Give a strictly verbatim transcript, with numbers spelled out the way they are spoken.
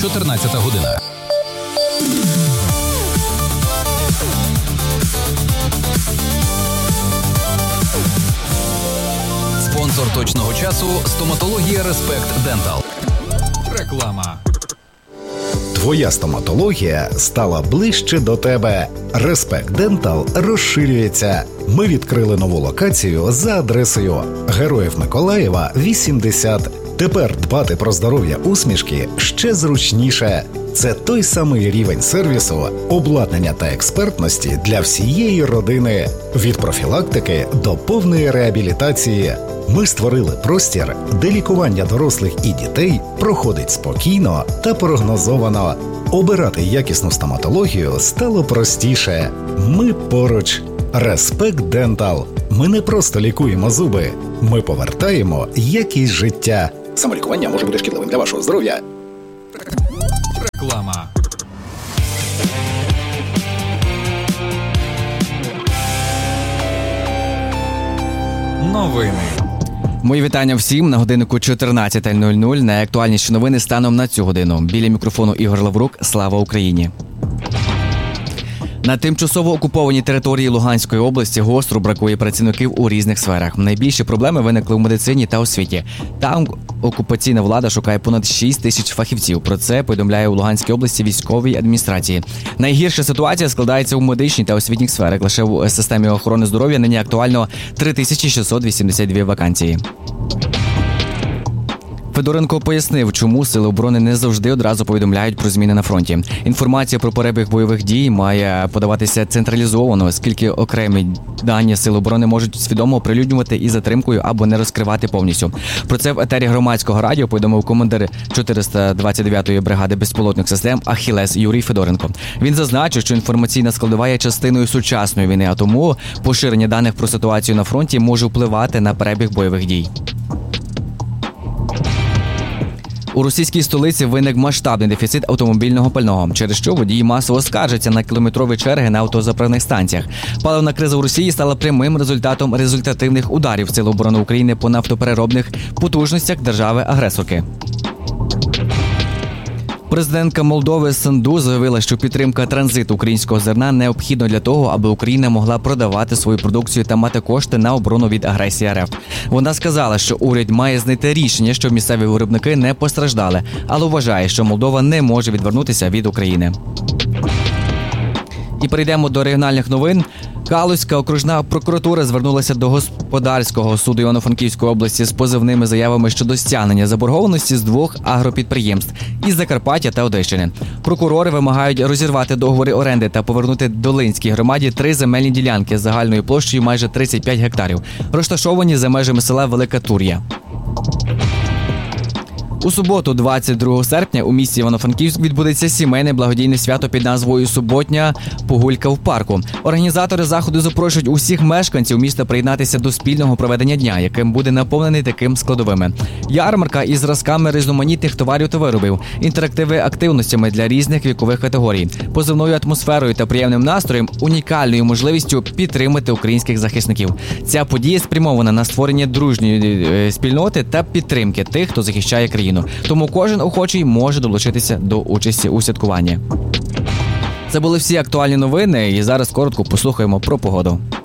чотирнадцята година. Спонсор точного часу – стоматологія Респект Дентал. Реклама. Твоя стоматологія стала ближче до тебе. Респект Дентал розширюється. Ми відкрили нову локацію за адресою Героїв Миколаєва, вісімдесят. Тепер дбати про здоров'я усмішки ще зручніше. Це той самий рівень сервісу, обладнання та експертності для всієї родини. Від профілактики до повної реабілітації. Ми створили простір, де лікування дорослих і дітей проходить спокійно та прогнозовано. Обирати якісну стоматологію стало простіше. Ми поруч. Респект Дентал. Ми не просто лікуємо зуби. Ми повертаємо якість життя. Самолікування може бути шкідливим для вашого здоров'я. Реклама. Новини. Мої вітання всім на годиннику чотирнадцята нуль нуль. Найактуальніші новини станом на цю годину. Біля мікрофону Ігор Лаврук. Слава Україні! На тимчасово окупованій території Луганської області гостро бракує працівників у різних сферах. Найбільші проблеми виникли в медицині та освіті. Там окупаційна влада шукає понад шість тисяч фахівців. Про це повідомляє у Луганській області військовій адміністрації. Найгірша ситуація складається у медичній та освітніх сферах. Лише в системі охорони здоров'я нині актуально три тисячі шістсот вісімдесят дві вакансії. Федоренко пояснив, чому Сили оборони не завжди одразу повідомляють про зміни на фронті. Інформація про перебіг бойових дій має подаватися централізовано, оскільки окремі дані Сил оборони можуть свідомо оприлюднювати із затримкою або не розкривати повністю. Про це в етері громадського радіо повідомив командир чотириста двадцять дев'ятої бригади безпілотних систем Ахілес Юрій Федоренко. Він зазначив, що інформаційна складова є частиною сучасної війни, а тому поширення даних про ситуацію на фронті може впливати на перебіг бойових дій. У російській столиці виник масштабний дефіцит автомобільного пального, через що водії масово скаржаться на кілометрові черги на автозаправних станціях. Паливна криза у Росії стала прямим результатом результативних ударів Сил оборони України по нафтопереробних потужностях держави-агресорки. Президентка Молдови Санду заявила, що підтримка транзиту українського зерна необхідна для того, аби Україна могла продавати свою продукцію та мати кошти на оборону від агресії РФ. Вона сказала, що уряд має знайти рішення, щоб місцеві виробники не постраждали, але вважає, що Молдова не може відвернутися від України. І перейдемо до регіональних новин. Калузька окружна прокуратура звернулася до господарського суду Івано-Франківської області з позовними заявами щодо стягнення заборгованості з двох агропідприємств – із Закарпаття та Одещини. Прокурори вимагають розірвати договори оренди та повернути Долинській громаді три земельні ділянки з загальною площею майже тридцять п'ять гектарів, розташовані за межами села Велика Тур'я. У суботу, двадцять другого серпня, у місті Івано-Франківськ відбудеться сімейне благодійне свято під назвою «Суботня погулька в парку». Організатори заходу запрошують усіх мешканців міста приєднатися до спільного проведення дня, яким буде наповнений таким складовими. Ярмарка із зразками різноманітних товарів та виробів, інтерактиви активностями для різних вікових категорій, позивною атмосферою та приємним настроєм, унікальною можливістю підтримати українських захисників. Ця подія спрямована на створення дружньої спільноти та підтримки тих, хто захищає країну. Тому кожен охочий може долучитися до участі у святкуванні. Це були всі актуальні новини, і зараз коротко послухаємо про погоду.